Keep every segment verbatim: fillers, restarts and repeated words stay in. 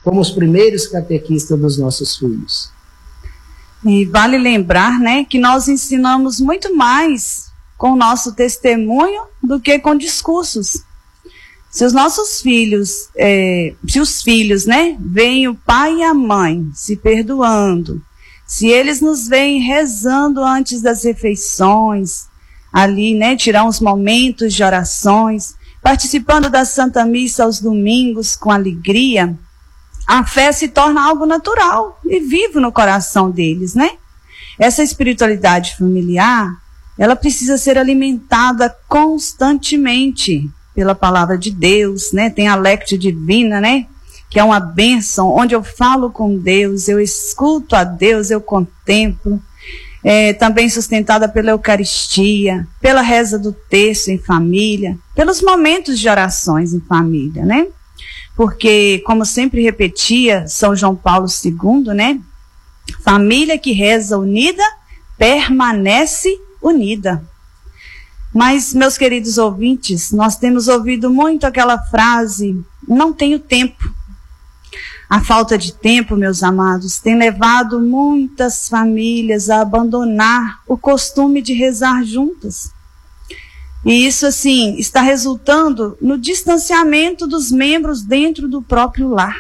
como os primeiros catequistas dos nossos filhos. E vale lembrar, né, que nós ensinamos muito mais com o nosso testemunho do que com discursos. Se os nossos filhos, é, se os filhos, né, veem o pai e a mãe se perdoando, se eles nos veem rezando antes das refeições, ali, né, tirar uns momentos de orações, participando da Santa Missa aos domingos com alegria, a fé se torna algo natural e vivo no coração deles, né? Essa espiritualidade familiar, ela precisa ser alimentada constantemente pela palavra de Deus, né? Tem a Lectio Divina, né? Que é uma bênção, onde eu falo com Deus, eu escuto a Deus, eu contemplo. É, também sustentada pela Eucaristia, pela reza do terço em família, pelos momentos de orações em família, né? Porque, como sempre repetia São João Paulo segundo, né? Família que reza unida, permanece unida. Mas, meus queridos ouvintes, nós temos ouvido muito aquela frase, não tenho tempo. A falta de tempo, meus amados, tem levado muitas famílias a abandonar o costume de rezar juntas. E isso, assim, está resultando no distanciamento dos membros dentro do próprio lar.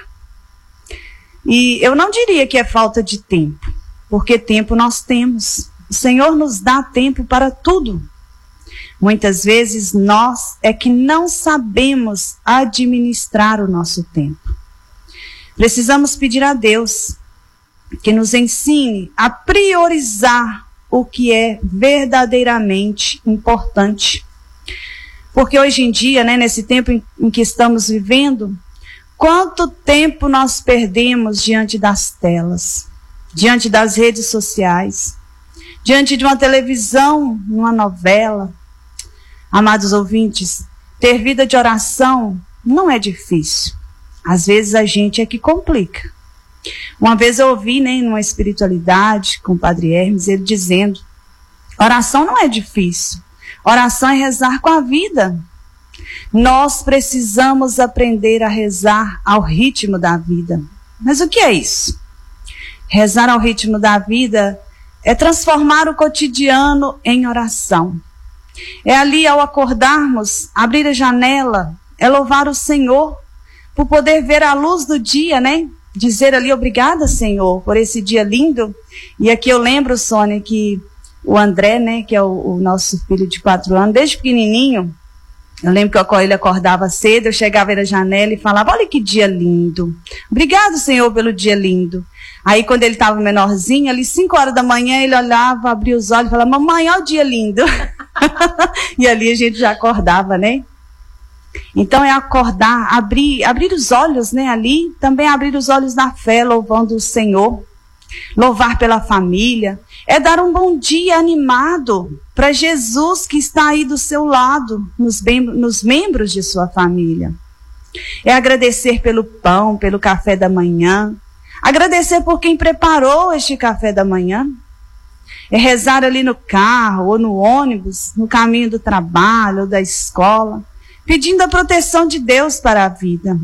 E eu não diria que é falta de tempo, porque tempo nós temos. O Senhor nos dá tempo para tudo. Muitas vezes nós é que não sabemos administrar o nosso tempo. Precisamos pedir a Deus que nos ensine a priorizar o que é verdadeiramente importante. Porque hoje em dia, né, nesse tempo em, em que estamos vivendo, quanto tempo nós perdemos diante das telas, diante das redes sociais, diante de uma televisão, uma novela. Amados ouvintes, ter vida de oração não é difícil. Às vezes a gente é que complica. Uma vez eu ouvi, né, numa espiritualidade com o Padre Hermes, ele dizendo, oração não é difícil. Oração é rezar com a vida. Nós precisamos aprender a rezar ao ritmo da vida. Mas o que é isso? Rezar ao ritmo da vida é transformar o cotidiano em oração. É ali, ao acordarmos, abrir a janela, é louvar o Senhor, por poder ver a luz do dia, né? Dizer ali, obrigada, Senhor, por esse dia lindo. E aqui eu lembro, Sônia, que o André, né, que é o, o nosso filho de quatro anos, desde pequenininho, eu lembro que ele acordava cedo, eu chegava na janela e falava, olha que dia lindo. Obrigado, Senhor, pelo dia lindo. Aí, quando ele estava menorzinho, ali cinco horas da manhã, ele olhava, abria os olhos e falava, mamãe, olha o dia lindo. E ali a gente já acordava, né? Então é acordar, abrir, abrir os olhos, né, ali, também abrir os olhos na fé, louvando o Senhor, louvar pela família, é dar um bom dia animado para Jesus que está aí do seu lado, nos, bem, nos membros de sua família. É agradecer pelo pão, pelo café da manhã, agradecer por quem preparou este café da manhã, é rezar ali no carro ou no ônibus, no caminho do trabalho ou da escola, pedindo a proteção de Deus para a vida.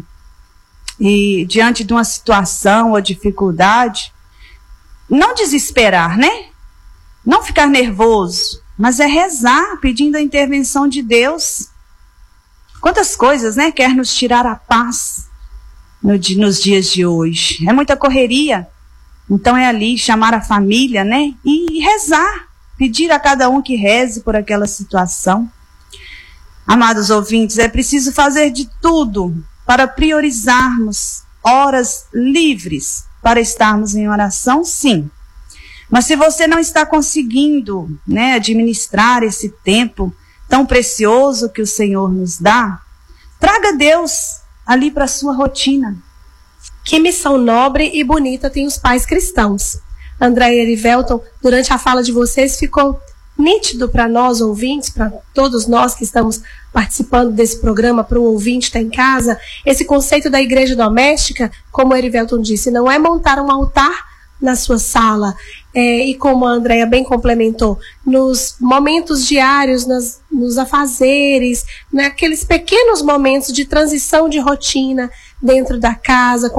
E diante de uma situação ou dificuldade, não desesperar, né? Não ficar nervoso, mas é rezar, pedindo a intervenção de Deus. Quantas coisas, né, quer nos tirar a paz no, nos dias de hoje. É muita correria. Então é ali chamar a família, né? E, e rezar, pedir a cada um que reze por aquela situação. Amados ouvintes, é preciso fazer de tudo para priorizarmos horas livres para estarmos em oração, sim. Mas se você não está conseguindo, né, administrar esse tempo tão precioso que o Senhor nos dá, traga Deus ali para a sua rotina. Que missão nobre e bonita tem os pais cristãos. André e Erivelton, durante a fala de vocês ficou nítido para nós ouvintes, para todos nós que estamos participando desse programa, para o ouvinte que está em casa, esse conceito da igreja doméstica, como o Erivelton disse, não é montar um altar na sua sala, é, e como a Andréia bem complementou, nos momentos diários, nas, nos afazeres, naqueles pequenos momentos de transição de rotina dentro da casa,